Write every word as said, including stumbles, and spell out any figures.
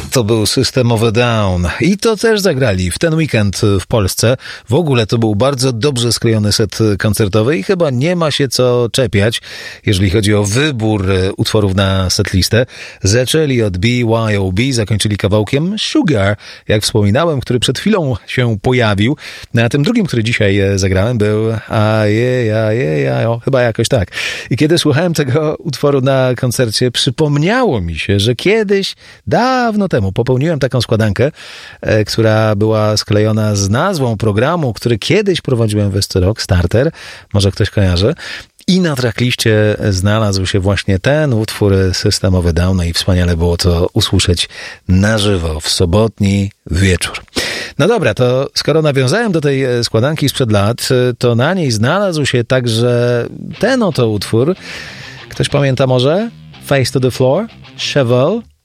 To był Systemowy Down i to też zagrali w ten weekend w Polsce. W ogóle to był bardzo dobrze sklejony set koncertowy i chyba nie ma się co czepiać, jeżeli chodzi o wybór utworów na setlistę. Zaczęli od B Y O B, zakończyli kawałkiem Sugar, jak wspominałem, który przed chwilą się pojawił. A tym drugim, który dzisiaj zagrałem, był a je, a je, a jo, chyba jakoś tak. I kiedy słuchałem tego utworu na koncercie, przypomniało mi się, że kiedyś, dawno temu popełniłem taką składankę, e, która była sklejona z nazwą programu, który kiedyś prowadziłem w Westerok, Starter, może ktoś kojarzy. I na trackliście znalazł się właśnie ten utwór Systemowy Down, no i wspaniale było to usłyszeć na żywo w sobotni wieczór. No dobra, to skoro nawiązałem do tej składanki sprzed lat, to na niej znalazł się także ten oto utwór. Ktoś pamięta może? Face to the Floor, Chevelle.